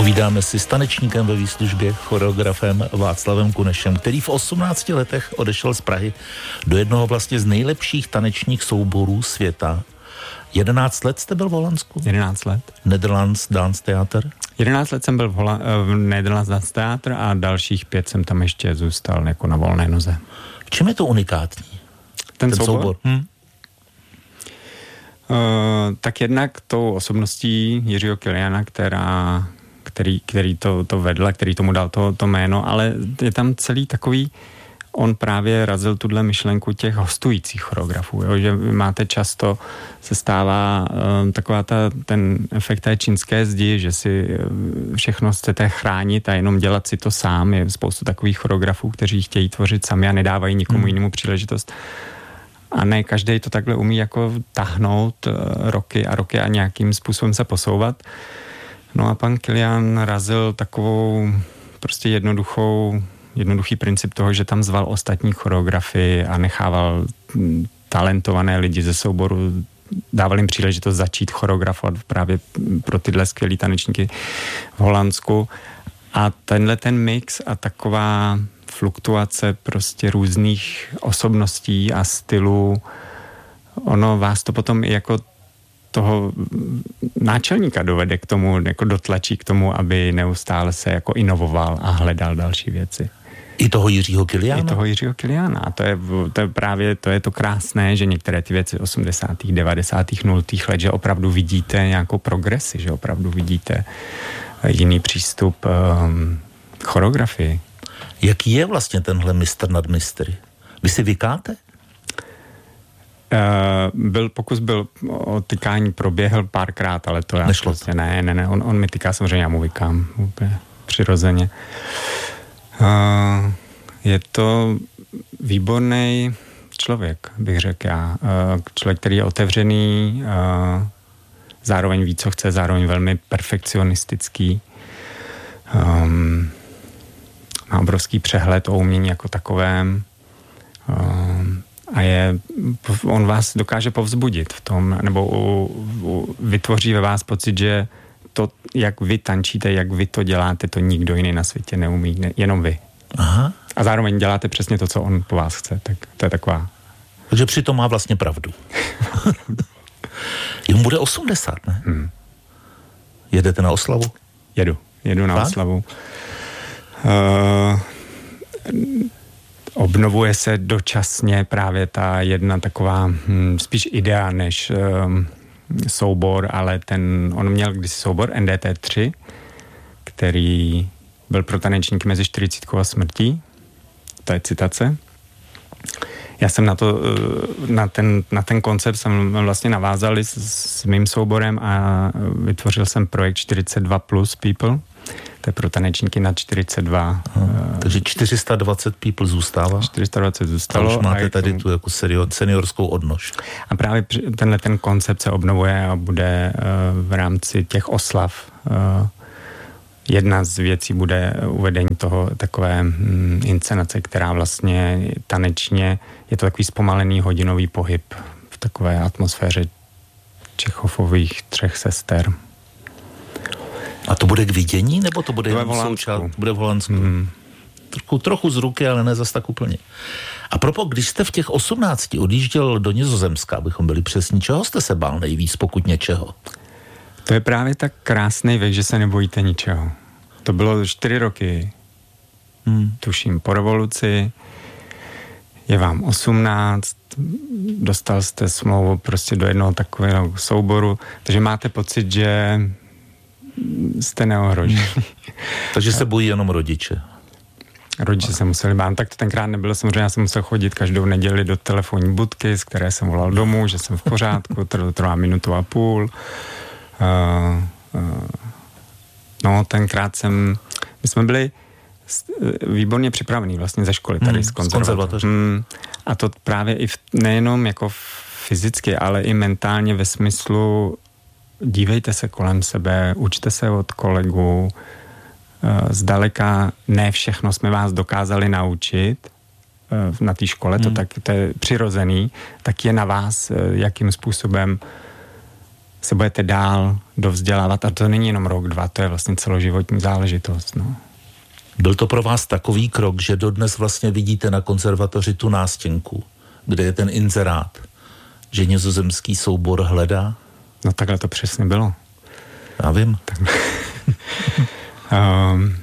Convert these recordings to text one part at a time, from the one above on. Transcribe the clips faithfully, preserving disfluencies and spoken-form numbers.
Povídáme si s tanečníkem ve výslužbě, choreografem Václavem Kunešem, který v osmnácti letech odešel z Prahy do jednoho vlastně z nejlepších tanečních souborů světa. jedenáct let jste byl v Holandsku? jedenáct let. Netherlands Dance Theater? jedenáct let jsem byl v, Hola- v Netherlands Dance Theater a dalších pět jsem tam ještě zůstal jako na volné noze. V čem je to unikátní? Ten, Ten soubor? soubor? Hm? Uh, tak jednak tou osobností Jiřího Kiliana, která, který, který to, to vedl, který tomu dal to, to jméno, ale je tam celý takový, on právě razil tuhle myšlenku těch hostujících choreografů, jo, že máte často, se stává um, taková ta, ten efekt té čínské zdi, že si všechno chcete chránit a jenom dělat si to sám. Je spoustu takových choreografů, kteří chtějí tvořit sami a nedávají nikomu hmm. jinému příležitost. A ne každý to takhle umí jako tahnout roky a roky a nějakým způsobem se posouvat. No a pan Kilian razil takovou prostě jednoduchou, jednoduchý princip toho, že tam zval ostatní choreografy a nechával talentované lidi ze souboru, dával jim příležitost začít choreografovat právě pro tyhle skvělý tanečníky v Holandsku. A tenhle ten mix a taková fluktuace prostě různých osobností a stylů, ono vás to potom i jako toho náčelníka dovede k tomu, jako dotlačí k tomu, aby neustále se jako inovoval a hledal další věci. I toho Jiřího Kiliana? I toho Jiřího Kiliana. A to je, to je právě to, je to krásné, že některé ty věci osmdesátých, devadesátých, nultých let, že opravdu vidíte nějakou progresi, že opravdu vidíte jiný přístup um, k choreografii. Jaký je vlastně tenhle mistr nad mistry? Vy si vykáte? Uh, byl, pokus byl o tykání proběhl párkrát, ale to já Nešlo prostě ne, ne, ne, on, on mi tyká, samozřejmě já mu vykám úplně přirozeně. Uh, je to výborný člověk, bych řekl já. Uh, člověk, který je otevřený, uh, zároveň ví, co chce, zároveň velmi perfekcionistický. Um, má obrovský přehled o umění jako takovém. Um, a je, on vás dokáže povzbudit v tom, nebo u, u, vytvoří ve vás pocit, že to, jak vy tančíte, jak vy to děláte, to nikdo jiný na světě neumí, ne, jenom vy. Aha. A zároveň děláte přesně to, co on po vás chce, tak to je taková... Takže přitom má vlastně pravdu. Jemu bude osmdesát, ne? Hmm. Jedete na oslavu? Jedu, jedu na Fakt? oslavu. Uh, obnovuje se dočasně právě ta jedna taková hm, spíš idea než um, soubor, ale ten, on měl kdysi soubor N D T tři, který byl pro tanečníky mezi čtyřicítkou a smrtí. To je citace. Já jsem na to, na ten, na ten koncept jsem vlastně navázal s, s mým souborem a vytvořil jsem projekt čtyřicet dva plus people. To je pro tanečníky nad čtyřicet dva. Hmm, takže čtyři sta dvacet people zůstává? čtyři sta dvacet zůstalo. A už máte a tady tomu... tu jako seniorskou odnož. A právě tenhle ten koncept se obnovuje a bude uh, v rámci těch oslav. Uh, jedna z věcí bude uvedení toho takové mm, inscenace, která vlastně tanečně je to takový zpomalený hodinový pohyb v takové atmosféře Čechovových třech sester. A to bude k vidění, nebo to bude to jen v součást? Bude v Holandsku. Mm. Trochu, trochu z ruky, ale ne zas tak úplně. A propo, když jste v těch osmnácti odjížděl do Nizozemska, abychom byli přesní, čeho jste se bál nejvíc, pokud něčeho? To je právě tak krásný věk, že se nebojíte ničeho. To bylo čtyři roky, hmm. tuším, po revoluci, je vám osmnáct, dostal jste smlouvu prostě do jednoho takového souboru, takže máte pocit, že jste neohroženi. Hmm. Takže se bojí jenom rodiče. Rodiče se museli bát, tak to tenkrát nebylo, samozřejmě já jsem musel chodit každou neděli do telefonní budky, z které jsem volal domů, že jsem v pořádku, to trvá minutu a půl. Uh, uh, no, tenkrát jsem, my jsme byli výborně připravení vlastně ze školy tady hmm, z konzervatoře. Hmm, a to právě i v, nejenom jako fyzicky, ale i mentálně ve smyslu dívejte se kolem sebe, učte se od kolegů, zdaleka ne všechno jsme vás dokázali naučit na té škole, hmm. to, tak, to je přirozený, tak je na vás, jakým způsobem se budete dál dovzdělávat a to není jenom rok, dva, to je vlastně celoživotní záležitost. No. Byl to pro vás takový krok, že dodnes vlastně vidíte na konzervatoři tu nástěnku, kde je ten inzerát, že nizozemský soubor hledá? No takhle to přesně bylo. Já vím. Tak... um,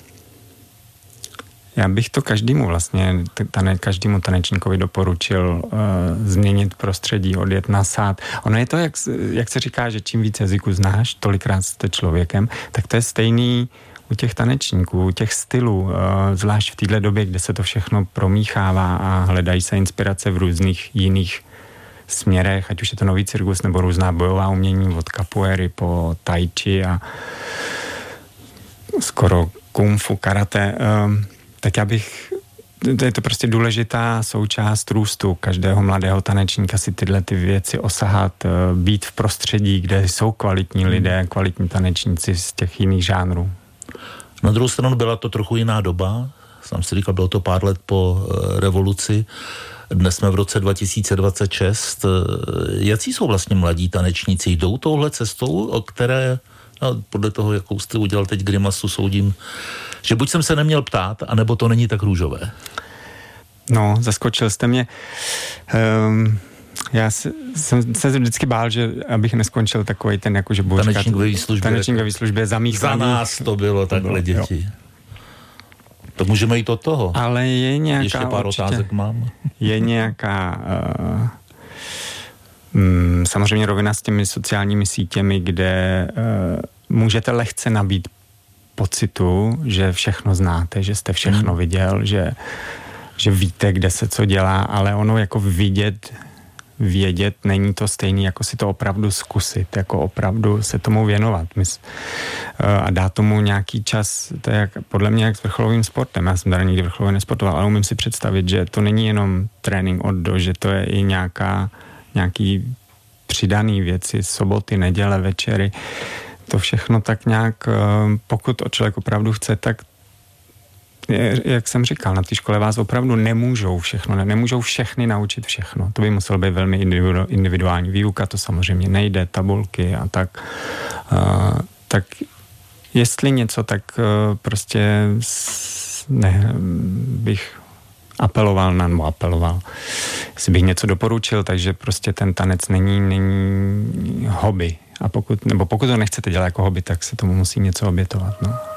já bych to každému vlastně, tane, každému tanečníkovi doporučil uh, změnit prostředí, odjet na sád. Ono je to, jak, jak se říká, že čím víc jazyků znáš, tolikrát jste člověkem, tak to je stejný u těch tanečníků, u těch stylů, uh, zvlášť v téhle době, kde se to všechno promíchává a hledají se inspirace v různých jiných směrech, ať už je to nový cirkus nebo různá bojová umění od capoeiry po tai chi a skoro kung fu, karate. Um, tak já bych, to je to prostě důležitá součást růstu každého mladého tanečníka si tyhle ty věci osahat, být v prostředí, kde jsou kvalitní lidé, kvalitní tanečníci z těch jiných žánrů. Na druhou stranu byla to trochu jiná doba, jsem si říkal, bylo to pár let po revoluci, dnes jsme v roce dva tisíce dvacet šest. Jací jsou vlastně mladí tanečníci? Jdou touhle cestou, o které, no, podle toho, jakou jste udělal teď grimasu, soudím, že buď jsem se neměl ptát, anebo to není tak růžové. No, zaskočil jste mě. Um, já se, jsem se vždycky bál, že abych neskončil takovej ten, jakože božka. Tanečník ve výslužbě. Tanečník ve výslužbě zamíchaný. Za nás to bylo takhle, děti. Jo. Tak můžeme jít od toho. Ale je nějaká... Ještě pár určitě, otázek mám. Je nějaká... Uh, um, samozřejmě rovina s těmi sociálními sítěmi, kde uh, můžete lehce nabít pocitu, že všechno znáte, že jste všechno hmm. viděl, že, že víte, kde se co dělá, ale ono jako vidět, vědět, není to stejný, jako si to opravdu zkusit, jako opravdu se tomu věnovat. Mys, a dát tomu nějaký čas, to je jak, podle mě jak s vrcholovým sportem. Já jsem tady nikdy vrcholově nesportoval, ale umím si představit, že to není jenom trénink od do, že to je i nějaká, nějaký přidaný věci, soboty, neděle, večery. To všechno tak nějak, pokud o člověk opravdu chce, tak jak jsem říkal, na té škole vás opravdu nemůžou všechno, nemůžou všechny naučit všechno. To by muselo být velmi individuální výuka, to samozřejmě nejde, tabulky a tak. Uh, tak jestli něco, tak uh, prostě ne, bych apeloval na, nebo apeloval, jestli bych něco doporučil, takže prostě ten tanec není, není hobby. A pokud, nebo pokud to nechcete dělat jako hobby, tak se tomu musí něco obětovat, no.